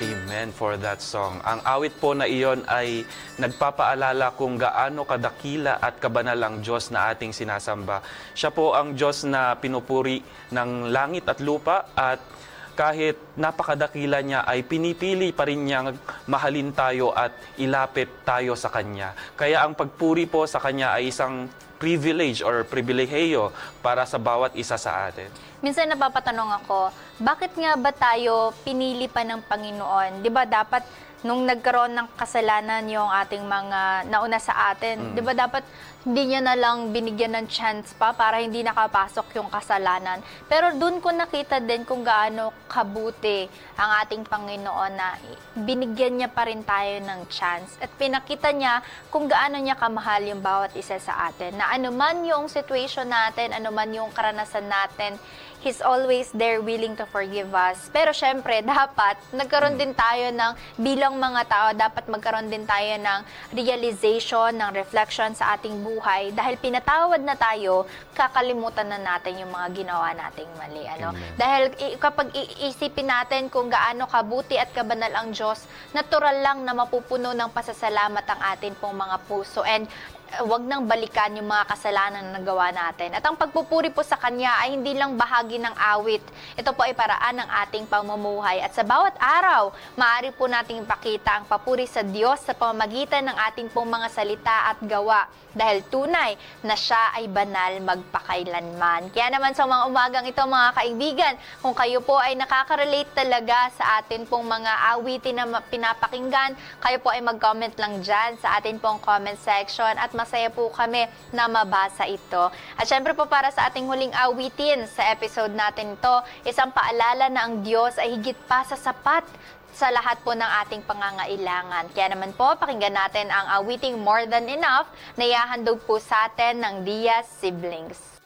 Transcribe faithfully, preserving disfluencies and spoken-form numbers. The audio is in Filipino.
Amen for that song. Ang awit po na iyon ay nagpapaalala kung gaano kadakila at kabanal ang Diyos na ating sinasamba. Siya po ang Diyos na pinupuri ng langit at lupa, at kahit napakadakila niya ay pinipili pa rin niyang mahalin tayo at ilapit tayo sa Kanya. Kaya ang pagpuri po sa Kanya ay isang privilege or pribilehiyo para sa bawat isa sa atin. Minsan napapatanong ako, bakit nga ba tayo pinili pa ng Panginoon? Di ba dapat nung nagkaroon ng kasalanan yung ating mga nauna sa atin, mm. di ba dapat hindi niya na lang binigyan ng chance pa para hindi nakapasok yung kasalanan. Pero doon ko nakita din kung gaano kabuti ang ating Panginoon na binigyan niya pa rin tayo ng chance. At pinakita niya kung gaano niya kamahal yung bawat isa sa atin. Na anuman yung situation natin, anuman yung karanasan natin, He's always there willing to forgive us. Pero syempre, dapat nagkaroon din tayo ng, bilang mga tao, dapat magkaroon din tayo ng realization, ng reflection sa ating buhay. Dahil pinatawad na tayo, kakalimutan na natin yung mga ginawa nating mali. Ano? Dahil i- kapag iisipin natin kung gaano kabuti at kabanal ang Diyos, natural lang na mapupuno ng pasasalamat ang atin pong mga puso. And wag nang balikan yung mga kasalanan na nagawa natin. At ang pagpupuri po sa Kanya ay hindi lang bahagi ng awit. Ito po ay paraan ng ating pamumuhay. At sa bawat araw, maaari po nating ipakita ang papuri sa Diyos sa pamamagitan ng ating pong mga salita at gawa. Dahil tunay na Siya ay banal magpakailanman. Kaya naman sa mga umagang ito, mga kaibigan, kung kayo po ay nakaka-relate talaga sa atin pong mga awitin na pinapakinggan, kayo po ay mag-comment lang dyan sa atin pong comment section at masaya po kami na mabasa ito. At syempre po, para sa ating huling awitin sa episode natin ito, isang paalala na ang Diyos ay higit pa sa sapat sa lahat po ng ating pangangailangan. Kaya naman po, pakinggan natin ang awiting More Than Enough na ihahandog po sa atin ng Diaz Siblings.